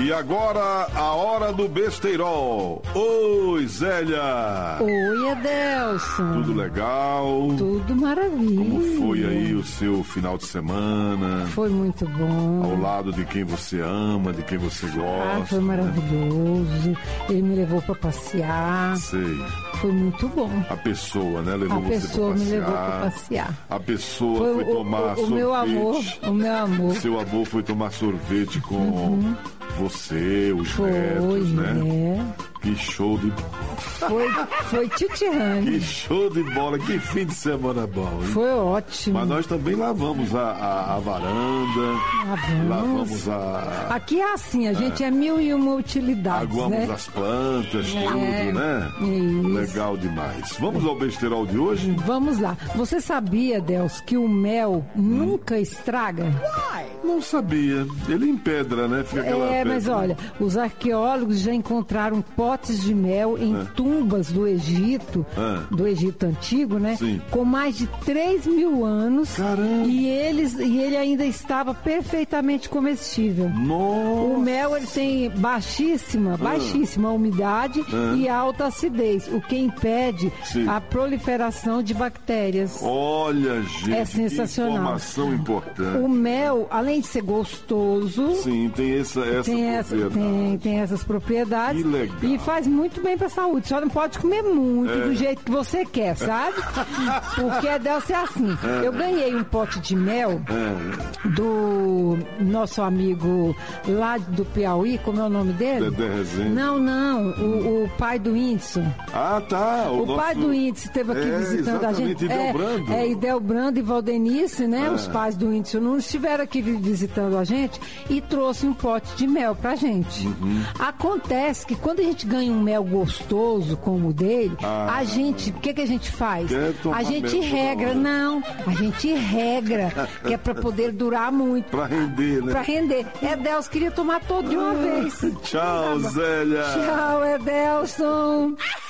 E agora, a hora do besteirol. Oi, Zélia. Oi, Adelson. Tudo legal? Tudo maravilha. Como foi aí o seu final de semana? Foi muito bom. Ao lado de quem você ama, de quem você gosta. Foi maravilhoso. Ele me levou pra passear. Sei. Foi muito bom. A pessoa, né? Levou você pra passear. A pessoa me levou pra passear. A pessoa foi tomar sorvete. O meu amor. Seu amor foi tomar sorvete com você, os netos, né? Que show de bola. Foi titirando. Que show de bola, que fim de semana bom, hein? Foi ótimo. Mas nós também lavamos a varanda. Lavamos a... Aqui é assim, a gente é mil e uma utilidades, aguamos, né? as plantas, tudo, né? Isso. Legal demais. Vamos ao besteirol de hoje? Vamos lá. Você sabia, Deus, que o mel nunca estraga? Não sabia. Ele empedra, né? Fica aquela pedra. Mas olha, os arqueólogos já encontraram potes de mel em tumbas do Egito Antigo, né? Sim. Com mais de 3.000 anos. Caramba! E ele ainda estava perfeitamente comestível. Nossa! O mel ele tem baixíssima umidade e alta acidez, o que impede a proliferação de bactérias. Olha, gente, é sensacional. Que informação importante. O mel, além de ser gostoso, sim, tem essas propriedades. Que legal. E faz muito bem para a saúde. Só não pode comer muito do jeito que você quer, sabe? Porque deve ser assim. Eu ganhei um pote de mel do nosso amigo lá do Piauí, como é o nome dele? Dedé Rezende. Não, o pai do Whindersson. Ah, tá. O pai do Whindersson esteve aqui visitando a gente. Idelbrando. Idelbrando e Valdenice, né? Os pais do Whindersson não estiveram aqui visitando a gente e trouxe um pote de mel pra gente. Acontece que quando a gente ganha um mel gostoso como o dele, a gente, o que a gente faz? A gente regra, que é pra poder durar muito. Pra render, né? Pra render. Deus queria tomar todo de uma vez. Tchau, Zélia. Tchau, Edelson.